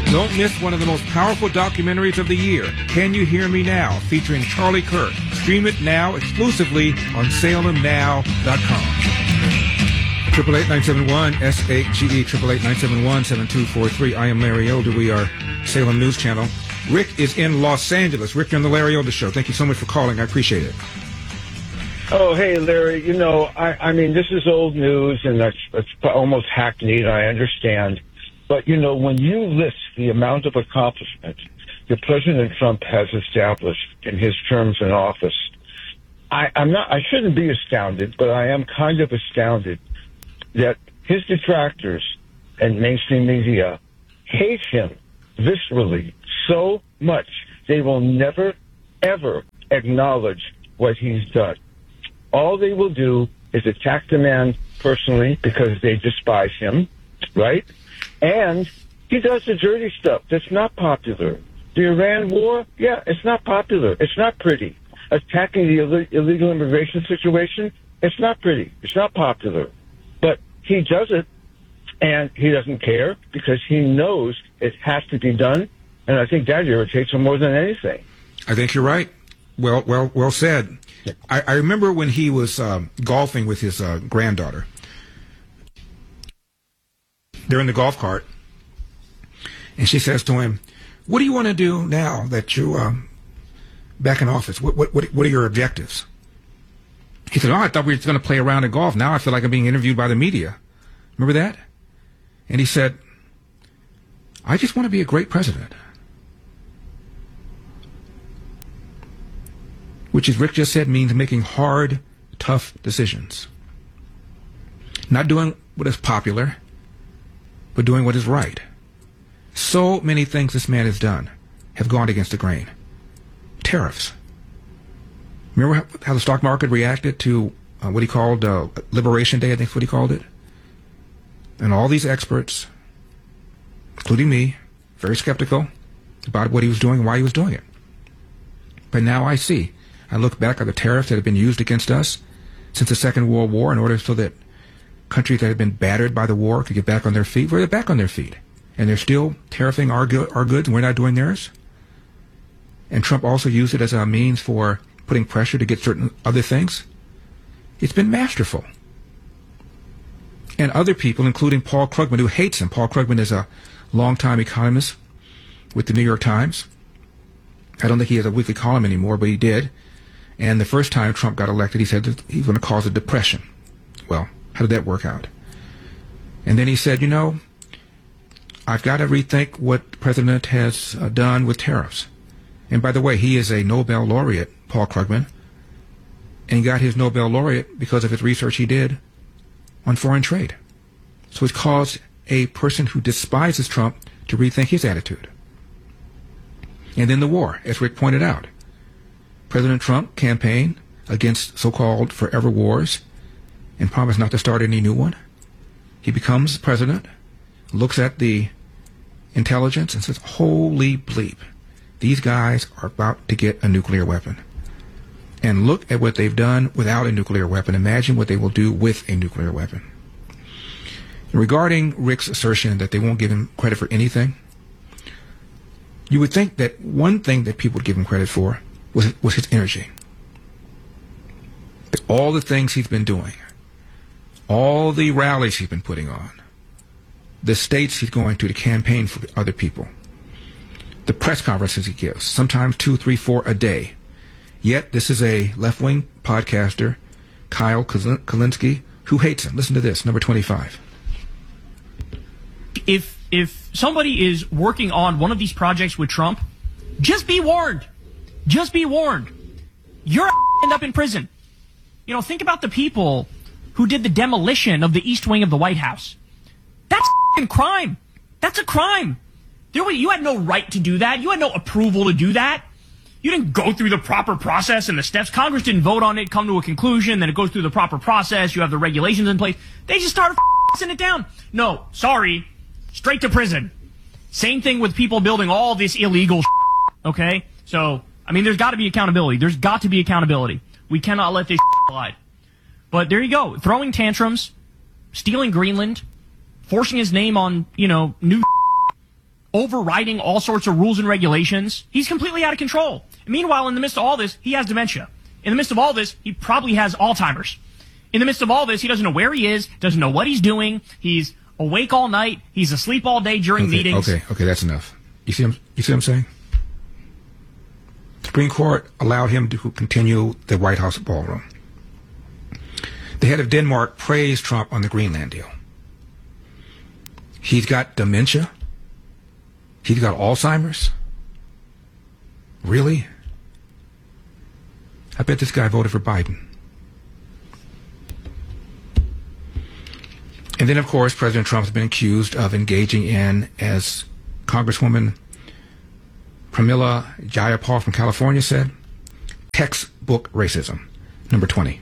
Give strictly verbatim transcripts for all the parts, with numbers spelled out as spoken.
Don't miss one of the most powerful documentaries of the year, Can You Hear Me Now, featuring Charlie Kirk. Stream it now exclusively on Salem Now dot com. Triple eight nine seven one S H G E triple eight nine seven one seven two four three. I am Larry Elder. We are Salem News Channel. Rick is in Los Angeles. Rick, you're on the Larry Elder Show. Thank you so much for calling. I appreciate it. Oh, hey, Larry. You know, I, I mean, this is old news, and that's, that's almost hackneyed, I understand. But, you know, when you list the amount of accomplishment that President Trump has established in his terms in office, I, I'm not, I shouldn't be astounded, but I am kind of astounded that his detractors and mainstream media hate him viscerally so much they will never, ever acknowledge what he's done. All they will do is attack the man personally because they despise him, right? And he does the dirty stuff that's not popular. The Iran war, yeah, it's not popular. It's not pretty. Attacking the Ill- illegal immigration situation, it's not pretty. It's not popular. But he does it, and he doesn't care because he knows it has to be done. And I think that irritates him more than anything. I think you're right. Well, well, well said. I, I remember when he was um, golfing with his uh, granddaughter. They're in the golf cart, and she says to him, "What do you want to do now that you're um, back in office? What, what, what, what are your objectives?" He said, "Oh, I thought we were just going to play around and golf. Now I feel like I'm being interviewed by the media." Remember that? And he said, "I just want to be a great president." Which, as Rick just said, means making hard, tough decisions. Not doing what is popular, but doing what is right. So many things this man has done have gone against the grain. Tariffs. Remember how, how the stock market reacted to uh, what he called uh, Liberation Day, I think is what he called it? And all these experts, including me, very skeptical about what he was doing and why he was doing it. But now I see. I look back at the tariffs that have been used against us since the Second World War in order so that countries that have been battered by the war could get back on their feet. Well, they're back on their feet. And they're still tariffing our, go- our goods, and we're not doing theirs. And Trump also used it as a means for putting pressure to get certain other things. It's been masterful. And other people, including Paul Krugman, who hates him. Paul Krugman is a longtime economist with the New York Times. I don't think he has a weekly column anymore, but he did. And the first time Trump got elected, he said that he was going to cause a depression. Well, how did that work out? And then he said, you know, I've got to rethink what the president has uh, done with tariffs. And by the way, he is a Nobel laureate, Paul Krugman, and he got his Nobel laureate because of his research he did on foreign trade. So it's caused a person who despises Trump to rethink his attitude. And then the war, as Rick pointed out. President Trump campaigned against so-called forever wars and promised not to start any new one. He becomes president, looks at the intelligence and says, holy bleep, these guys are about to get a nuclear weapon. And look at what they've done without a nuclear weapon. Imagine what they will do with a nuclear weapon. Regarding Rick's assertion that they won't give him credit for anything, you would think that one thing that people would give him credit for was, was his energy. All the things he's been doing, all the rallies he's been putting on, the states he's going to to campaign for other people, the press conferences he gives, sometimes two, three, four a day. Yet this is a left-wing podcaster, Kyle Kulinski, who hates him. Listen to this, number twenty-five. If if somebody is working on one of these projects with Trump, just be warned. Just be warned. You're end up in prison. You know, think about the people who did the demolition of the East Wing of the White House. That's a crime. That's a crime. There was, you had no right to do that. You had no approval to do that. You didn't go through the proper process and the steps. Congress didn't vote on it, come to a conclusion, then it goes through the proper process. You have the regulations in place. They just started f***ing it down. No, sorry. Straight to prison. Same thing with people building all this illegal shit, okay? So, I mean, there's got to be accountability. There's got to be accountability. We cannot let this shit slide. But there you go. Throwing tantrums, stealing Greenland, forcing his name on, you know, new shit. overriding all sorts of rules and regulations. He's completely out of control. Meanwhile, in the midst of all this, he has dementia. In the midst of all this, he probably has Alzheimer's. In the midst of all this, he doesn't know where he is, doesn't know what he's doing. He's awake all night. He's asleep all day during okay, meetings. Okay, okay, that's enough. You see, him, you see what I'm saying? The Supreme Court allowed him to continue the White House ballroom. The head of Denmark praised Trump on the Greenland deal. He's got dementia. He's got Alzheimer's. Really? I bet this guy voted for Biden. And then, of course, President Trump has been accused of engaging in, as Congresswoman Pramila Jayapal from California said, textbook racism. Number twenty.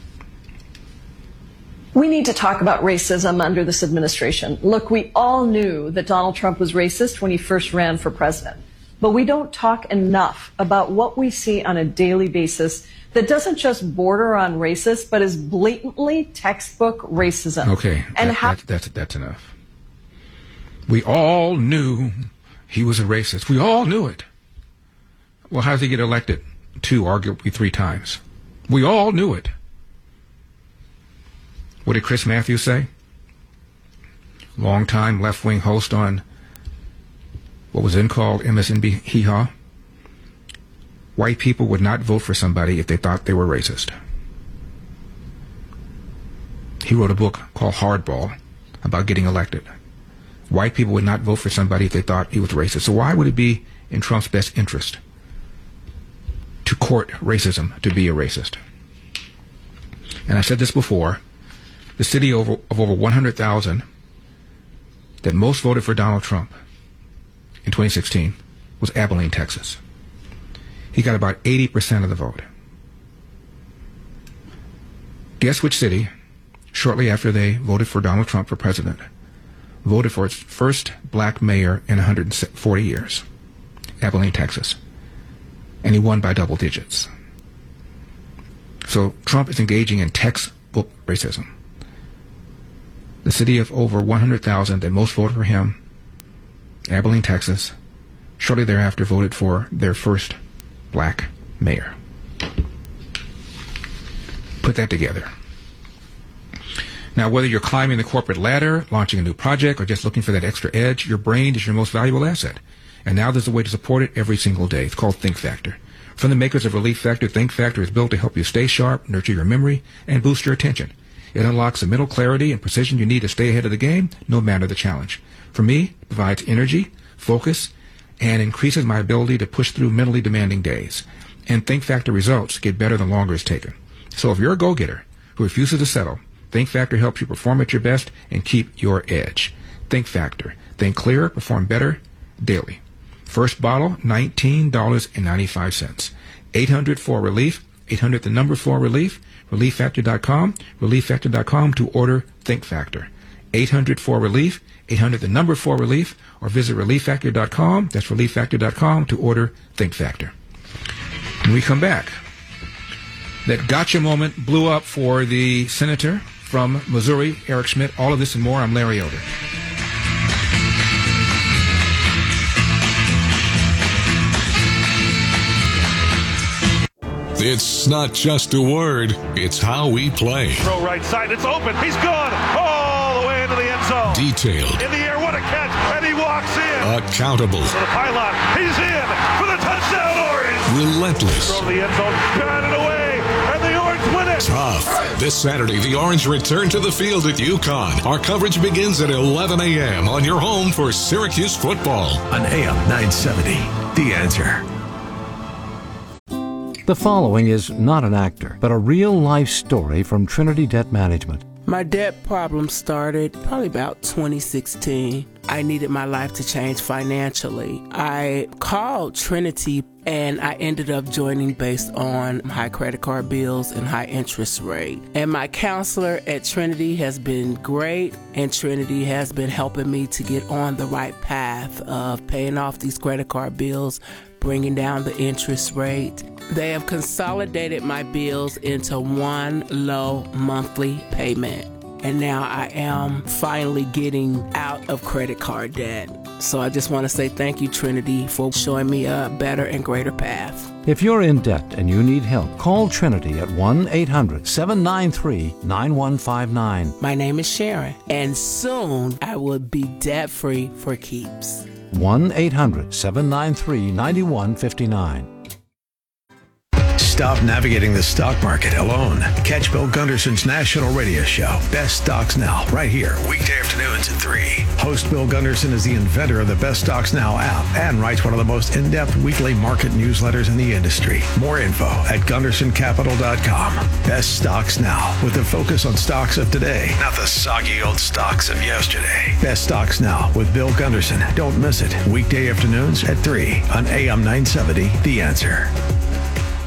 We need to talk about racism under this administration. Look, we all knew that Donald Trump was racist when he first ran for president. But we don't talk enough about what we see on a daily basis that doesn't just border on racist, but is blatantly textbook racism. Okay, and that, how- that's, that's, that's enough. We all knew he was a racist. We all knew it. Well, how does he get elected two, arguably three times? We all knew it. What did Chris Matthews say? Longtime left-wing host on what was then called M S N B Hee Haw. White people would not vote for somebody if they thought they were racist. He wrote a book called Hardball about getting elected. White people would not vote for somebody if they thought he was racist. So why would it be in Trump's best interest to court racism, to be a racist? And I said this before, the city over, of over one hundred thousand that most voted for Donald Trump in twenty sixteen was Abilene, Texas. He got about eighty percent of the vote. Guess which city, shortly after they voted for Donald Trump for president, voted for its first black mayor in one hundred forty years? Abilene, Texas. And he won by double digits. So Trump is engaging in textbook racism. The city of over one hundred thousand that most voted for him, Abilene, Texas, shortly thereafter voted for their first black mayor. Put that together. Now, whether you're climbing the corporate ladder, launching a new project, or just looking for that extra edge, your brain is your most valuable asset. And now there's a way to support it every single day. It's called Think Factor. From the makers of Relief Factor, Think Factor is built to help you stay sharp, nurture your memory, and boost your attention. It unlocks the mental clarity and precision you need to stay ahead of the game, no matter the challenge. For me, it provides energy, focus, and increases my ability to push through mentally demanding days. And Think Factor results get better the longer it's taken. So if you're a go-getter who refuses to settle, Think Factor helps you perform at your best and keep your edge. Think Factor. Think clearer, perform better daily. First bottle, nineteen ninety-five. eight hundred for relief. eight hundred the number for relief. relief factor dot com. relief factor dot com to order Think Factor. eight hundred for relief. eight hundred the number for relief. Or visit relief factor dot com. That's relief factor dot com to order Think Factor. When we come back, that gotcha moment blew up for the senator from Missouri, Eric Schmidt. All of this and more. I'm Larry Elder. It's not just a word, it's how we play. Throw right side, it's open, he's gone all the way into the end zone. Detailed. In the air, what a catch, and he walks in. Accountable. To the pylon, he's in for the touchdown, Orange. Relentless. Throw the end zone, got it away, and the Orange win it. Tough. This Saturday, the Orange return to the field at UConn. Our coverage begins at eleven a.m. on your home for Syracuse football. On A M nine seventy, The Answer. The following is not an actor, but a real-life story from Trinity Debt Management. My debt problem started probably about twenty sixteen. I needed my life to change financially. I called Trinity and I ended up joining based on high credit card bills and high interest rate. And my counselor at Trinity has been great, and Trinity has been helping me to get on the right path of paying off these credit card bills, bringing down the interest rate. They have consolidated my bills into one low monthly payment. and now I am finally getting out of credit card debt. So I just want to say thank you, Trinity, for showing me a better and greater path. If you're in debt and you need help, call Trinity at one eight hundred seven nine three nine one five nine. My name is Sharon, and soon I will be debt-free for keeps. one eight hundred seven nine three nine one five nine. Stop navigating the stock market alone. Catch Bill Gunderson's national radio show, Best Stocks Now, right here, weekday afternoons at three. Host Bill Gunderson is the inventor of the Best Stocks Now app and writes one of the most in-depth weekly market newsletters in the industry. More info at gunderson capital dot com. Best Stocks Now, with a focus on stocks of today, not the soggy old stocks of yesterday. Best Stocks Now with Bill Gunderson. Don't miss it. Weekday afternoons at three on A M nine seventy, The Answer.